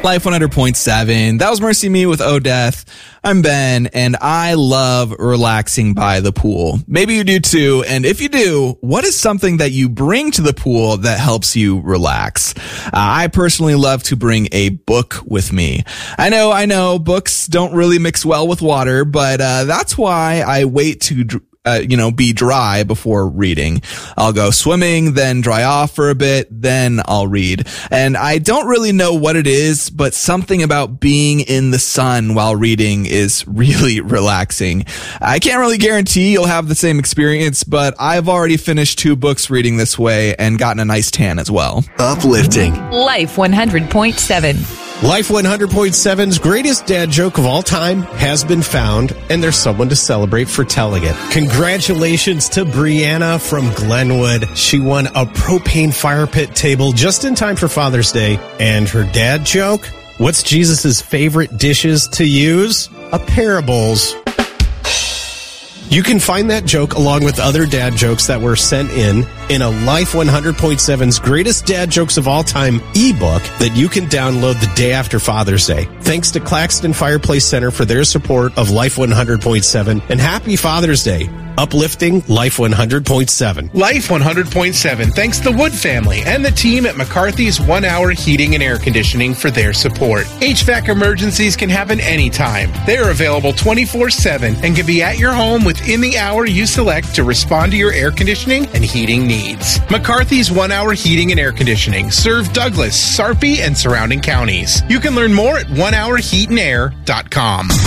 Life 100.7. That was Mercy Me with Oh Death. I'm Ben, and I love relaxing by the pool. Maybe you do too, and if you do, what is something that you bring to the pool that helps you relax? I personally love to bring a book with me. I know, books don't really mix well with water, but that's why I wait to be dry before reading. I'll go swimming, then dry off for a bit, then I'll read. And I don't really know what it is, but something about being in the sun while reading is really relaxing. I can't really guarantee you'll have the same experience, but I've already finished 2 books reading this way and gotten a nice tan as well. Uplifting. Life 100.7. Life 100.7's greatest dad joke of all time has been found, and there's someone to celebrate for telling it. Congratulations to Brianna from Glenwood. She won a propane fire pit table just in time for Father's Day. And her dad joke? What's Jesus' favorite dishes to use? A pair of bowls. You can find that joke along with other dad jokes that were sent in a Life 100.7's Greatest Dad Jokes of All Time ebook that you can download the day after Father's Day. Thanks to Claxton Fireplace Center for their support of Life 100.7, and happy Father's Day. Uplifting Life 100.7. Life 100.7 thanks the Wood family and the team at McCarthy's 1 Hour Heating and Air Conditioning for their support. HVAC emergencies can happen anytime. They are available 24/7 and can be at your home within the hour you select to respond to your air conditioning and heating needs. McCarthy's 1 Hour Heating and Air Conditioning serve Douglas, Sarpy, and surrounding counties. You can learn more at onehourheatandair.com.